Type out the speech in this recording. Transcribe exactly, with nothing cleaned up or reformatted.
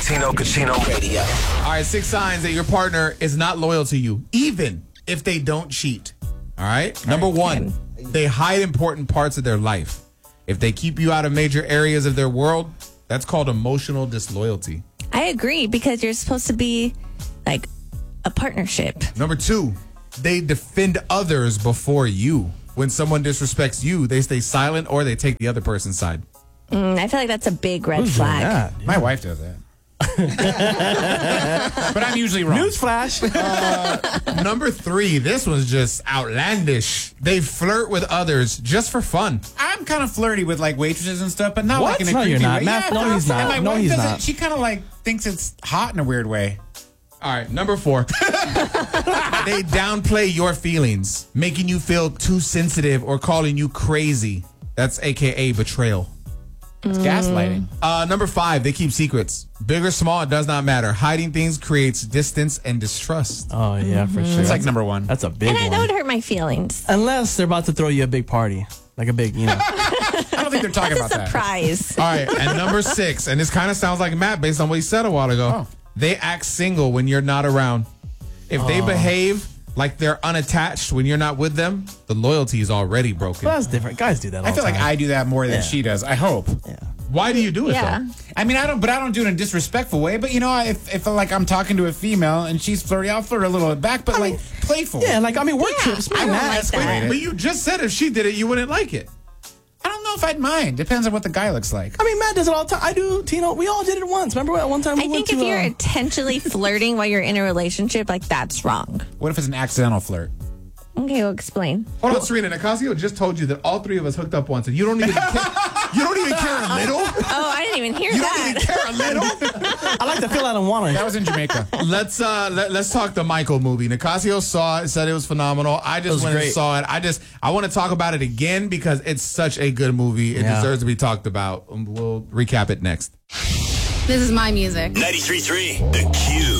Tino Casino Radio. All right, six signs that your partner is not loyal to you, even if they don't cheat. All right? All Number right. one, they hide important parts of their life. If they keep you out of major areas of their world, that's called emotional disloyalty. I agree, because you're supposed to be like a partnership. Number two, they defend others before you. When someone disrespects you, they stay silent or they take the other person's side. Mm, I feel like that's a big red Who's flag. that, yeah. My wife does that. But I'm usually wrong. Newsflash. Uh, number three, this one's just outlandish. They flirt with others just for fun. I'm kind of flirty with like waitresses and stuff, but not What? like in a No, creepy you're not. way. Matt, yeah, no, he's not. And my No, wife he's doesn't- not. She kind of like thinks it's hot in a weird way. All right, number four. They downplay your feelings, making you feel too sensitive or calling you crazy. That's A K A betrayal. It's gaslighting. Uh, number five, they keep secrets. Big or small, it does not matter. Hiding things creates distance and distrust. Oh, yeah, for sure. It's like number one. That's a big And I, one. that would hurt my feelings. Unless they're about to throw you a big party. Like a big, you know. I don't think they're talking That's about a that. surprise. All right, and number six, and this kind of sounds like Matt based on what he said a while ago. Oh. They act single when you're not around. If they behave like they're unattached when you're not with them, the loyalty is already broken. Well, that's different. Guys do that all I feel the like time. I do that more than Yeah. she does. I hope. Yeah. Why do you do it Yeah. though? I mean, I don't, but I don't do it in a disrespectful way. But you know, if if like I'm talking to a female and she's flirty, I'll flirt a little bit back, but like playful. Yeah, like, I mean, work Yeah, trips. I Man, don't that's like that. great. But you just said if she did it, you wouldn't like it. I don't know if I'd mind. Depends on what the guy looks like. I mean, Matt does it all the time. I do, Tino. We all did it once. Remember at one time we I went think if to, you're uh, intentionally flirting while you're in a relationship, like that's wrong. What if it's an accidental flirt? Okay, well, explain. Hold on, Serena. Nicasio just told you that all three of us hooked up once, and you don't even care, you don't even care a little. Oh, I didn't even hear You that. don't even care a little. I like to feel I don't want That to. was in Jamaica. Let's uh let, let's talk the Michael movie. Nicasio saw it, said it was phenomenal. I just was went and great. saw it. I just I want to talk about it again because it's such a good movie. It Yeah. deserves to be talked about. Um, We'll recap it next. This is my music. ninety-three point three The Q.